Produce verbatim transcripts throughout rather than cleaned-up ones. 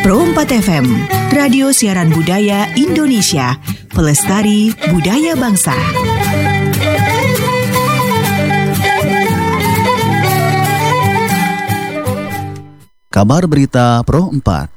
Pro empat F M, radio siaran budaya Indonesia, pelestari budaya bangsa. Kabar berita Pro empat.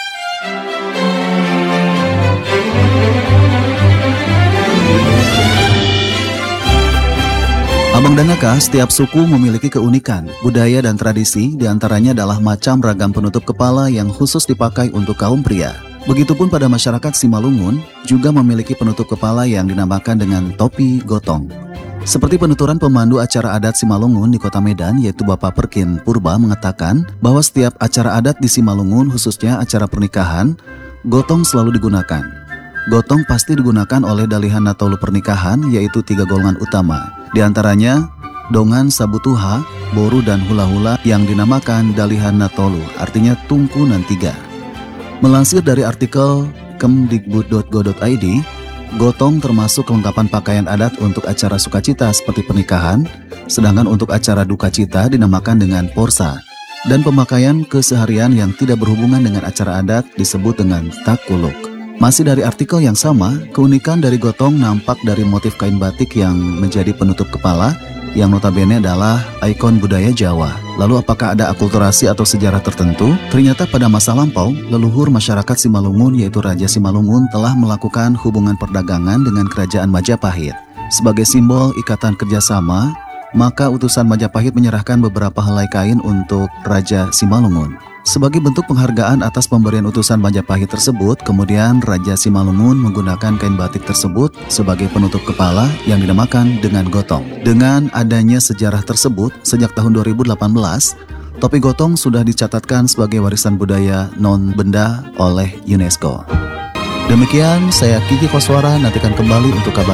Abang dan Aka, setiap suku memiliki keunikan, budaya dan tradisi, diantaranya adalah macam ragam penutup kepala yang khusus dipakai untuk kaum pria. Begitupun pada masyarakat Simalungun, juga memiliki penutup kepala yang dinamakan dengan topi gotong. Seperti penuturan pemandu acara adat Simalungun di Kota Medan, yaitu Bapak Perkin Purba mengatakan bahwa setiap acara adat di Simalungun, khususnya acara pernikahan, gotong selalu digunakan. Gotong pasti digunakan oleh dalihan Natolu pernikahan, yaitu tiga golongan utama. Di antaranya, dongan sabutuha, boru dan hula-hula yang dinamakan dalihan Natolu, artinya tungku nan tiga. Melansir dari artikel kemdikbud dot go dot i d, gotong termasuk kelengkapan pakaian adat untuk acara sukacita seperti pernikahan, sedangkan untuk acara dukacita dinamakan dengan porsa. Dan pemakaian keseharian yang tidak berhubungan dengan acara adat disebut dengan takuluk. Masih dari artikel yang sama, keunikan dari gotong nampak dari motif kain batik yang menjadi penutup kepala, yang notabene adalah ikon budaya Jawa. Lalu apakah ada akulturasi atau sejarah tertentu? Ternyata pada masa lampau, leluhur masyarakat Simalungun yaitu Raja Simalungun telah melakukan hubungan perdagangan dengan kerajaan Majapahit. Sebagai simbol ikatan kerjasama, maka utusan Majapahit menyerahkan beberapa helai kain untuk Raja Simalungun. Sebagai bentuk penghargaan atas pemberian utusan Majapahit tersebut, kemudian Raja Simalungun menggunakan kain batik tersebut sebagai penutup kepala yang dinamakan dengan gotong. Dengan adanya sejarah tersebut, sejak tahun dua ribu delapan belas, topi gotong sudah dicatatkan sebagai warisan budaya non-benda oleh UNESCO. Demikian, saya Kiki Koswara, nantikan kembali untuk kabar